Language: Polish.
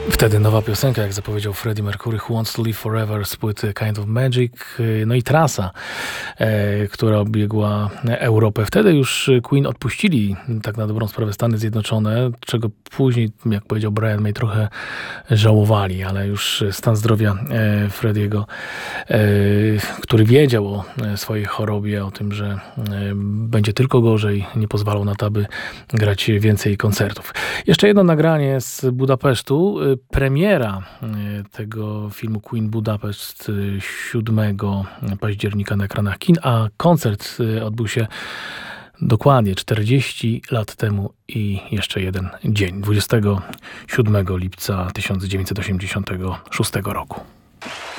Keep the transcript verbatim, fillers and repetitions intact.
Wtedy nowa piosenka, jak zapowiedział Freddie Mercury, Who Wants to Live Forever z płyty Kind of Magic. No i trasa, e, która obiegła Europę. Wtedy już Queen odpuścili, tak na dobrą sprawę, Stany Zjednoczone, czego później, jak powiedział Brian May, trochę żałowali, ale już stan zdrowia e, Frediego, e, który wiedział o swojej chorobie, o tym, że e, będzie tylko gorzej, nie pozwalał na to, aby grać więcej koncertów. Jeszcze jedno nagranie z Budapesztu. Premiera tego filmu Queen Budapest siódmego października na ekranach kin, a koncert odbył się dokładnie czterdzieści lat temu i jeszcze jeden dzień, dwudziestego siódmego lipca tysiąc dziewięćset osiemdziesiątego szóstego roku.